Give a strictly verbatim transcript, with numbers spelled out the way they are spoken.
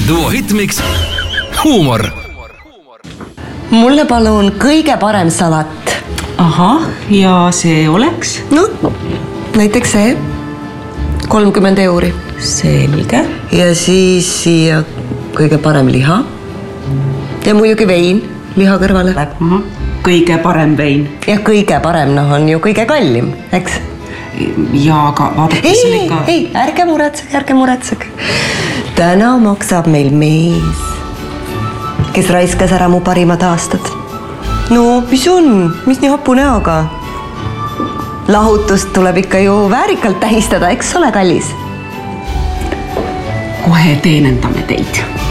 Duo Hitmix huumor. Mulle palun kõige parem salat. Ahah, ja see oleks? No, näiteks see kolmkümmend euri. Selge. Ja siis siia kõige parem liha. Ja muidugi vein liha kõrvale. Aha. Kõige parem vein. Ja kõige parem noh, on ju kõige kallim, eks? Ja aga vaadake ei, selle ikka... Ei, ärge muretsege, ärge muretsege. Täna maksab meil mees, kes raiskas ära mu parimad aastad. No, mis on? Mis nii hapu näoga? Lahutust tuleb ikka ju väärikalt tähistada, eks ole, kallis? Kohe teenendame teid.